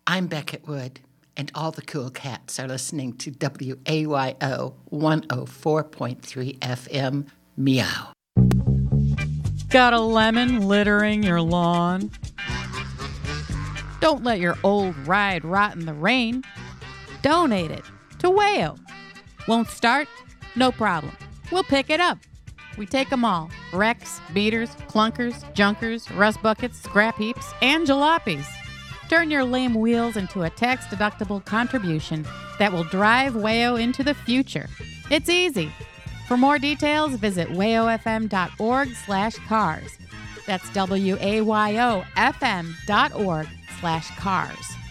I'm Beckett Wood, and all the cool cats are listening to WAYO 104.3 FM. Meow. Got a lemon littering your lawn? Don't let your old ride rot in the rain. Donate it to WAYO. Won't start? No problem. We'll pick it up. We take them all. Wrecks, beaters, clunkers, junkers, rust buckets, scrap heaps, and jalopies. Turn your lame wheels into a tax-deductible contribution that will drive WAYO into the future. It's easy. For more details, visit wayofm.org/cars. That's WAYOFM.org/cars.